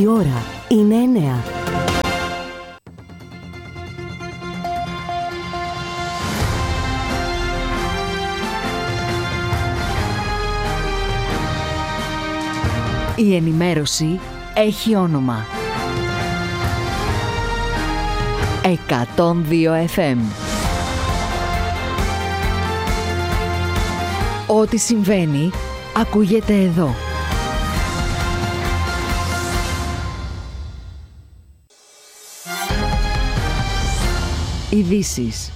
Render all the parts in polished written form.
Η ώρα είναι 9. Η ενημέρωση έχει όνομα. 102 FM. Ό,τι συμβαίνει, ακούγεται εδώ. Ειδήσεις.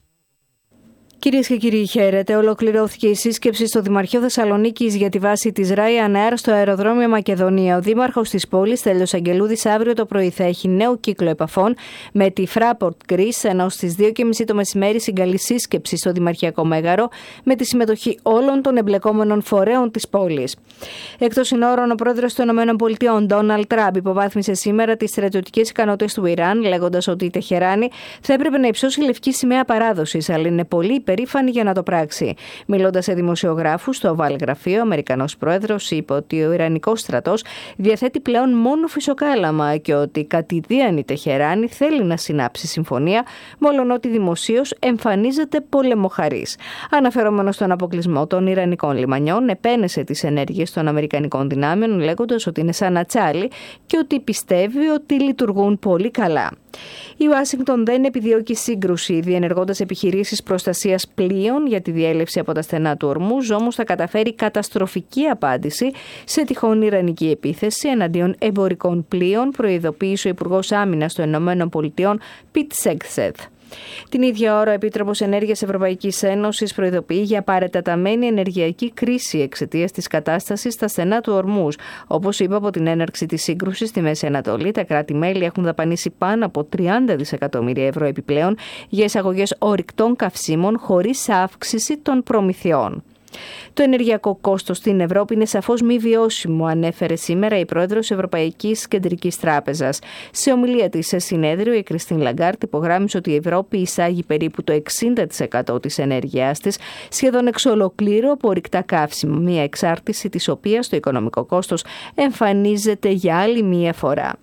Κυρίες και κύριοι, χαίρετε. Ολοκληρώθηκε η σύσκεψη στο Δημαρχείο Θεσσαλονίκης για τη βάση της Ryanair στο αεροδρόμιο Μακεδονία. Ο δήμαρχος της πόλης, Στέλιος Αγγελούδης, αύριο το πρωί θα έχει νέο κύκλο επαφών με τη Fraport Greece, ενώ στις 2:30 το μεσημέρι συγκαλεί σύσκεψη στο Δημαρχιακό Μέγαρο με τη συμμετοχή όλων των εμπλεκόμενων φορέων της πόλης. Εκτός συνόρων, ο πρόεδρος των ΗΠΑ, Ντόναλντ Τραμπ, υποβάθμισε σήμερα τις στρατιωτικές ικανότητες του Ιράν, λέγοντας ότι η Τεχεράνη θα έπρεπε να υψώσει λευκή σημαία παράδοσης, αλλά είναι πολύ περήφανη για να το πράξει. Μιλώντας σε δημοσιογράφους στο Oval Γραφείο, ο Αμερικανός πρόεδρος είπε ότι ο Ιρανικός στρατός διαθέτει πλέον μόνο φυσοκάλαμα και ότι κατηδίαν η Τεχεράνη θέλει να συνάψει συμφωνία, μόλον ότι δημοσίως εμφανίζεται πολεμοχαρής. Αναφερόμενος στον αποκλεισμό των Ιρανικών λιμανιών, επένεσε τις ενέργειες των Αμερικανικών δυνάμεων, λέγοντας ότι είναι σαν ατσάλι και ότι πιστεύει ότι λειτουργούν πολύ καλά. Η Ουάσιγκτον δεν επιδιώκει σύγκρουση, διενεργώντας επιχειρήσεις προστασίας πλοίων για τη διέλευση από τα στενά του Ορμούζ, όμως θα καταφέρει καταστροφική απάντηση σε τυχόν ιρανική επίθεση εναντίον εμπορικών πλοίων, προειδοποίησε ο Υπουργός Άμυνας των ΗΠΑ, Πιτ Σέγκσετ. Την ίδια ώρα, ο Επίτροπος Ενέργειας Ευρωπαϊκής Ένωσης προειδοποιεί για παρατεταμένη ενεργειακή κρίση εξαιτίας της κατάστασης στα στενά του Ορμούζ. Όπως είπε, από την έναρξη της σύγκρουσης στη Μέση Ανατολή, τα κράτη-μέλη έχουν δαπανίσει πάνω από 30 δισεκατομμύρια ευρώ επιπλέον για εισαγωγές ορυκτών καυσίμων χωρίς αύξηση των προμηθειών. Το ενεργειακό κόστος στην Ευρώπη είναι σαφώς μη βιώσιμο, ανέφερε σήμερα η πρόεδρος Ευρωπαϊκής Κεντρικής Τράπεζας. Σε ομιλία της σε συνέδριο, η Κριστίν Λαγκάρτ υπογράμμισε ότι η Ευρώπη εισάγει περίπου το 60% της ενέργειάς της, σχεδόν εξ ολοκλήρου από ορυκτά καύσιμα, μια εξάρτηση της οποίας το οικονομικό κόστος εμφανίζεται για άλλη μία φορά.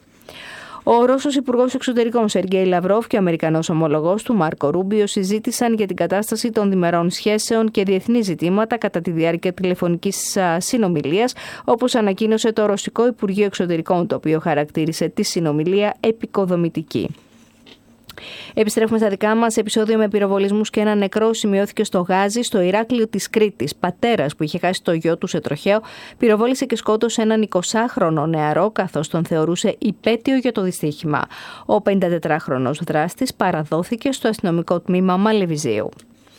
Ο Ρώσος Υπουργός Εξωτερικών Σεργέη Λαυρόφ και ο Αμερικανός ομολογός του Μάρκο Ρούμπιο συζήτησαν για την κατάσταση των διμερών σχέσεων και διεθνή ζητήματα κατά τη διάρκεια τηλεφωνικής συνομιλίας, όπως ανακοίνωσε το Ρωσικό Υπουργείο Εξωτερικών, το οποίο χαρακτήρισε τη συνομιλία επικοδομητική. Επιστρέφουμε στα δικά μας. Επεισόδιο με πυροβολισμούς και ένα νεκρό σημειώθηκε στο Γάζι, στο Ηράκλειο της Κρήτης. Πατέρας που είχε χάσει το γιο του σε τροχαίο πυροβόλησε και σκότωσε έναν 20χρονο νεαρό, καθώς τον θεωρούσε υπέτειο για το δυστύχημα. Ο 54χρονος δράστης παραδόθηκε στο αστυνομικό τμήμα Μαλεβιζίου.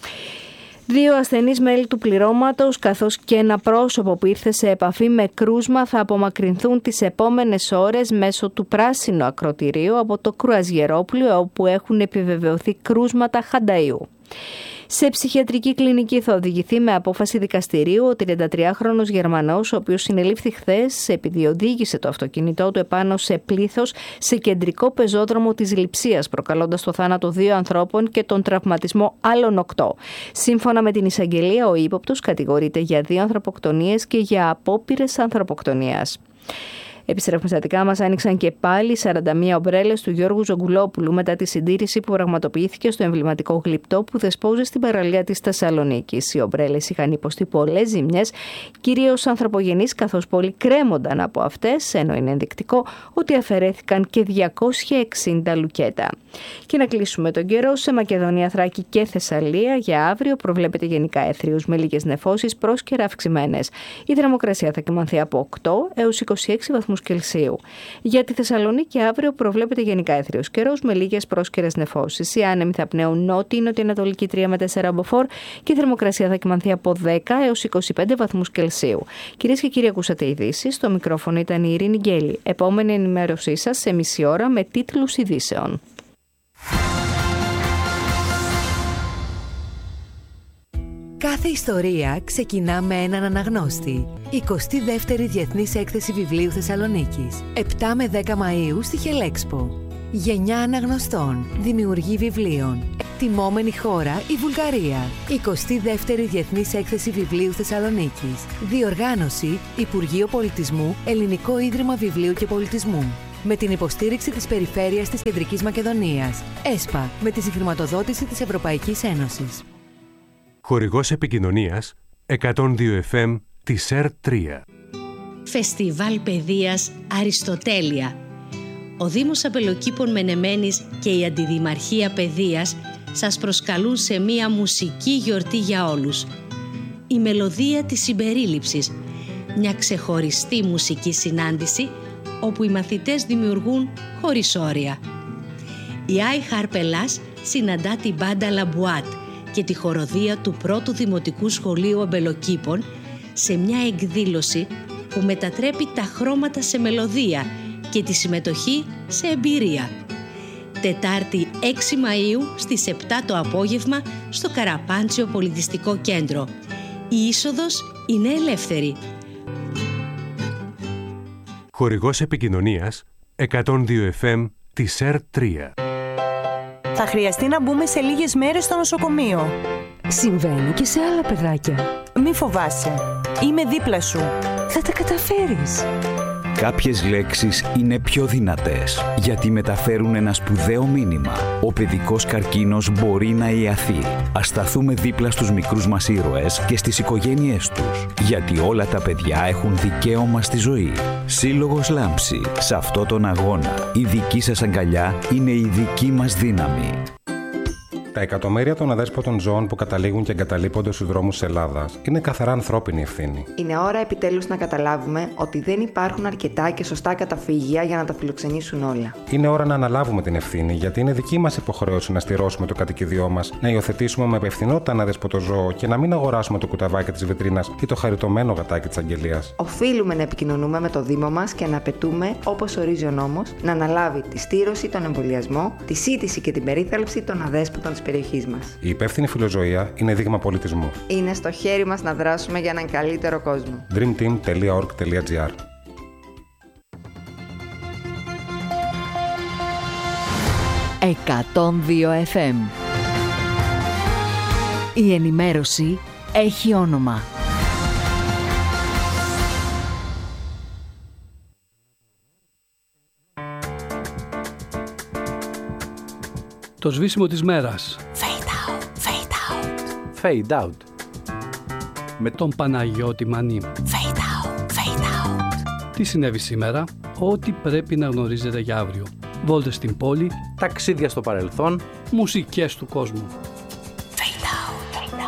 2 ασθενείς μέλη του πληρώματος, καθώς και ένα πρόσωπο που ήρθε σε επαφή με κρούσμα, θα απομακρυνθούν τις επόμενες ώρες μέσω του πράσινου ακρωτηρίου από το κρουαζιερόπλοιο, όπου έχουν επιβεβαιωθεί κρούσματα χανταΐου. Σε ψυχιατρική κλινική θα οδηγηθεί με απόφαση δικαστηρίου ο 33χρονος Γερμανός, ο οποίος συνελήφθη χθες επειδή οδήγησε το αυτοκίνητό του επάνω σε πλήθος σε κεντρικό πεζόδρομο της Λειψίας, προκαλώντας το θάνατο 2 ανθρώπων και τον τραυματισμό άλλων 8. Σύμφωνα με την εισαγγελία, ο ύποπτος κατηγορείται για 2 ανθρωποκτονίες και για απόπειρες ανθρωποκτονίας. Επιστρέφουμε στα δικά μας. Άνοιξαν και πάλι 41 ομπρέλες του Γιώργου Ζογκουλόπουλου μετά τη συντήρηση που πραγματοποιήθηκε στο εμβληματικό γλυπτό που δεσπόζει στην παραλία της Θεσσαλονίκης. Οι ομπρέλες είχαν υποστεί πολλές ζημιές, κυρίως ανθρωπογενείς, καθώς πολλοί κρέμονταν από αυτές, ενώ είναι ενδεικτικό ότι αφαιρέθηκαν και 260 λουκέτα. Και να κλείσουμε τον καιρό. Σε Μακεδονία, Θράκη και Θεσσαλία για αύριο προβλέπεται γενικά έθριος με λίγες νεφώσεις, πρόσκαιρα αυξημένες. Η θερμοκρασία θα κυμανθεί από 8 έως 26 βαθμούς Κελσίου. Για τη Θεσσαλονίκη αύριο προβλέπεται γενικά έθριος καιρός με λίγες πρόσκαιρες νεφώσεις. Οι άνεμοι θα πνέουν νότιο-νοτιοανατολική 3 με 4 μποφόρ και η θερμοκρασία θα κυμανθεί από 10 έως 25 βαθμούς Κελσίου. Κυρίες και κύριοι, ακούσατε ειδήσεις. Στο μικρόφωνο ήταν η Ειρήνη Γκέλη. Επόμενη ενημέρωσή σας σε μισή ώρα με τίτλους ειδήσεων. Κάθε ιστορία ξεκινά με έναν αναγνώστη. 22η Διεθνής Έκθεση Βιβλίου Θεσσαλονίκης. 7 με 10 Μαΐου στη Χελέξπο. Γενιά αναγνωστών, δημιουργή βιβλίων. Τιμόμενη χώρα η Βουλγαρία. 22η Διεθνής Έκθεση Βιβλίου Θεσσαλονίκης. Διοργάνωση Υπουργείο Πολιτισμού, Ελληνικό Ίδρυμα Βιβλίου και Πολιτισμού. Με την υποστήριξη της Περιφέρειας της Κεντρικής Μακεδονίας. ΕΣΠΑ, με τη συγχρηματοδότηση της Ευρωπαϊκής Ένωσης. Χορηγός επικοινωνίας 102 FM της ΕΡΤ3. Φεστιβάλ Παιδείας Αριστοτέλεια. Ο Δήμος Απελοκήπων Μενεμένης και η Αντιδημαρχία Παιδείας σας προσκαλούν σε μία μουσική γιορτή για όλους. Η μελωδία της συμπερίληψης, μια ξεχωριστή μουσική συνάντηση όπου οι μαθητές δημιουργούν χωρίς όρια. Η Άι Χαρπελάς συναντά την μπάντα Λαμπουάτ και τη χοροδία του πρώτου Δημοτικού Σχολείου Αμπελοκήπων σε μια εκδήλωση που μετατρέπει τα χρώματα σε μελωδία και τη συμμετοχή σε εμπειρία. Τετάρτη 6 Μαΐου στις 7 το απόγευμα στο Καραπάντσιο Πολιτιστικό Κέντρο. Η είσοδος είναι ελεύθερη. Χορηγός επικοινωνίας 102 FM της ΕΡΤ3. Θα χρειαστεί να μπούμε σε λίγες μέρες στο νοσοκομείο. Συμβαίνει και σε άλλα παιδάκια. Μη φοβάσαι. Είμαι δίπλα σου. Θα τα καταφέρεις. Κάποιες λέξεις είναι πιο δυνατές γιατί μεταφέρουν ένα σπουδαίο μήνυμα. Ο παιδικός καρκίνος μπορεί να ιαθεί. Ας σταθούμε δίπλα στους μικρούς μας ήρωες και στις οικογένειές τους. Γιατί όλα τα παιδιά έχουν δικαίωμα στη ζωή. Σύλλογος Λάμψη. Σε αυτό τον αγώνα, η δική σας αγκαλιά είναι η δική μας δύναμη. Τα εκατομμύρια των αδέσποτων ζώων που καταλήγουν και εγκαταλείπονται στους δρόμους της Ελλάδας είναι καθαρά ανθρώπινη ευθύνη. Είναι ώρα επιτέλους να καταλάβουμε ότι δεν υπάρχουν αρκετά και σωστά καταφύγια για να τα φιλοξενήσουν όλα. Είναι ώρα να αναλάβουμε την ευθύνη, γιατί είναι δική μας υποχρέωση να στηρώσουμε το κατοικίδιό μας, να υιοθετήσουμε με υπευθυνότητα ένα αδέσποτο ζώο και να μην αγοράσουμε το κουταβάκι της βιτρίνας ή το χαριτωμένο γατάκι της αγγελίας. Οφείλουμε να επικοινωνούμε με το Δήμο μας και να απαιτούμε, όπως ορίζει ο νόμος, να αναλάβει τη στήρωση, τον εμβολιασμό, τη σύντηση και την περίθαλψη των αδέσποτων της περιοχής μας. Η υπεύθυνη φιλοζωία είναι δείγμα πολιτισμού. Είναι στο χέρι μας να δράσουμε για έναν καλύτερο κόσμο. dreamteam.org.gr 102 FM. Η ενημέρωση έχει όνομα. Το σβήσιμο της μέρας. Fade out, fade out. Fade out. Με τον Παναγιώτη Μανή. Fade out, fade out. Τι συνέβη σήμερα, ό,τι πρέπει να γνωρίζετε για αύριο. Βόλτες στην πόλη, Ταξίδια στο παρελθόν, μουσικές του κόσμου.